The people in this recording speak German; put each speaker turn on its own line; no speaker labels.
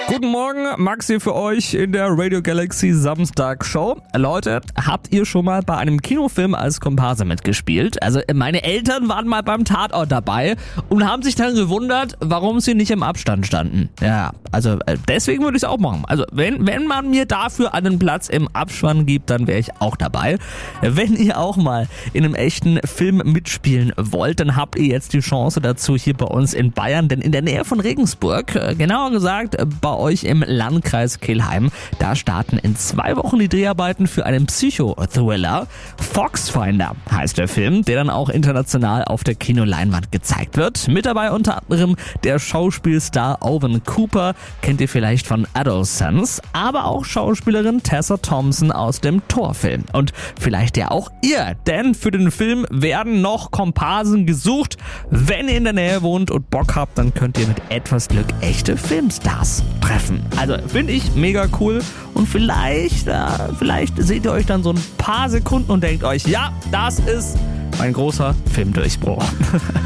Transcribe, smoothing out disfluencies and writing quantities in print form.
Guten Morgen, Max hier für euch in der Radio Galaxy Samstag-Show. Leute, habt ihr schon mal bei einem Kinofilm als Komparse mitgespielt? Also meine Eltern waren mal beim Tatort dabei und haben sich dann gewundert, warum sie nicht im Abstand standen. Ja, also deswegen würde ich es auch machen. Also wenn man mir dafür einen Platz im Abspann gibt, dann wäre ich auch dabei. Wenn ihr auch mal in einem echten Film mitspielen wollt, dann habt ihr jetzt die Chance dazu hier bei uns in Bayern, denn in der Nähe von Regensburg, genauer gesagt bei euch im Landkreis Kelheim. Da starten in 2 Wochen die Dreharbeiten für einen Psycho-Thriller. Foxfinder heißt der Film, der dann auch international auf der Kinoleinwand gezeigt wird. Mit dabei unter anderem der Schauspielstar Owen Cooper, kennt ihr vielleicht von Adolescence, aber auch Schauspielerin Tessa Thompson aus dem Thor-Film. Und vielleicht ja auch ihr, denn für den Film werden noch Komparsen gesucht. Wenn ihr in der Nähe wohnt und Bock habt, dann könnt ihr mit etwas Glück echte Filmstars treffen. Also finde ich mega cool und vielleicht seht ihr euch dann so ein paar Sekunden und denkt euch, ja, das ist mein großer Filmdurchbruch.